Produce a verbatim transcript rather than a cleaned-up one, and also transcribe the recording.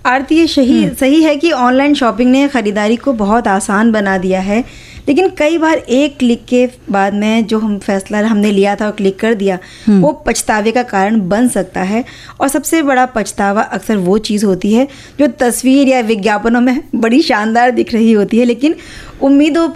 आरती, ये सही सही है कि ऑनलाइन शॉपिंग ने ख़रीदारी को बहुत आसान बना दिया है, लेकिन कई बार एक क्लिक के बाद में जो हम फैसला हमने लिया था और क्लिक कर दिया, वो पछतावे का कारण बन सकता है। और सबसे बड़ा पछतावा अक्सर वो चीज़ होती है जो तस्वीर या विज्ञापनों में बड़ी शानदार दिख रही होती है, लेकिन उम्मीदों